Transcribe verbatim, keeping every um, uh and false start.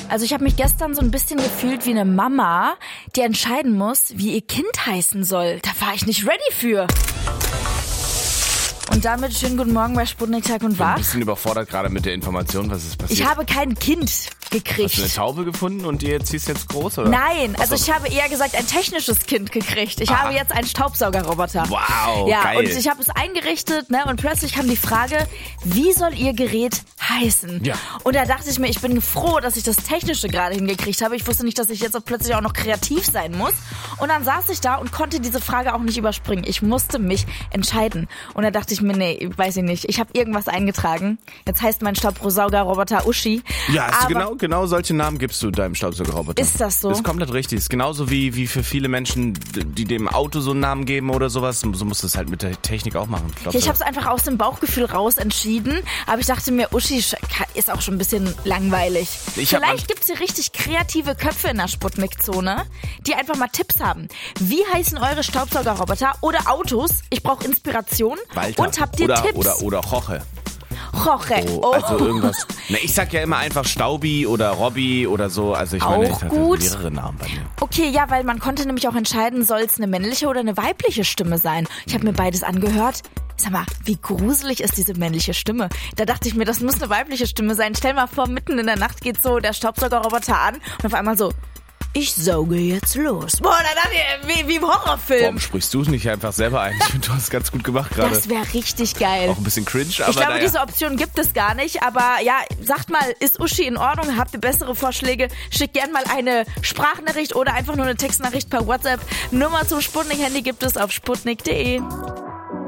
Also ich habe mich gestern so ein bisschen gefühlt wie eine Mama, die entscheiden muss, wie ihr Kind heißen soll. Da war ich nicht ready für. Und damit schönen guten Morgen bei Sputnik Tag und Ich bin ein Wach. bisschen überfordert gerade mit der Information, was ist passiert. Ich habe kein Kind gekriegt. Hast du eine Taube gefunden und ihr ziehst jetzt groß, oder? Nein, also Ach so. ich habe eher gesagt ein technisches Kind gekriegt. Ich Ah. habe jetzt einen Staubsaugerroboter. Wow, ja, geil. und ich habe es eingerichtet, ne, und plötzlich kam die Frage, wie soll ihr Gerät heißen? Ja. Und da dachte ich mir, ich bin froh, dass ich das Technische gerade hingekriegt habe. Ich wusste nicht, dass ich jetzt auch plötzlich auch noch kreativ sein muss. Und dann saß ich da und konnte diese Frage auch nicht überspringen. Ich musste mich entscheiden. Und da dachte ich mir, nee, weiß ich nicht. Ich habe irgendwas eingetragen. Jetzt heißt mein Staubsaugerroboter Uschi. Ja, hast du Aber genau, genau solche Namen gibst du deinem Staubsaugerroboter. Ist das so? Das ist komplett richtig. Ist genauso wie, wie für viele Menschen, die dem Auto so einen Namen geben oder sowas. So musst du es halt mit der Technik auch machen. Ja, ich habe es einfach aus dem Bauchgefühl raus entschieden, aber ich dachte mir, Uschi ist auch schon ein bisschen langweilig. Ich hab Vielleicht gibt's hier richtig kreative Köpfe in der Sputnik-Zone, die einfach mal Tipps haben. Wie heißen eure Staubsaugerroboter oder Autos? Ich brauche Inspiration. Walter. Und habt ihr oder, Tipps? Oder, oder Jorge. Jorge. Oh, also irgendwas. Na, ich sag ja immer einfach Staubi oder Robby oder so. Also ich meine, Auch ich hatte gut. mehrere Namen bei mir. Okay, ja, weil man konnte nämlich auch entscheiden, soll es eine männliche oder eine weibliche Stimme sein. Ich habe mir beides angehört. Sag mal, wie gruselig ist diese männliche Stimme? Da dachte ich mir, das muss eine weibliche Stimme sein. Stell mal vor, mitten in der Nacht geht so der Staubsaugerroboter an und auf einmal so, ich sauge jetzt los. Boah, da dachte ich, wie, wie im Horrorfilm. Warum sprichst du es nicht einfach selber ein? Ich finde, du hast es ganz gut gemacht gerade. Das wäre richtig geil. Auch ein bisschen cringe, aber Ich glaube, naja. diese Option gibt es gar nicht. Aber ja, sagt mal, ist Uschi in Ordnung? Habt ihr bessere Vorschläge? Schickt gerne mal eine Sprachnachricht oder einfach nur eine Textnachricht per WhatsApp. Nummer zum Sputnik-Handy gibt es auf sputnik punkt de.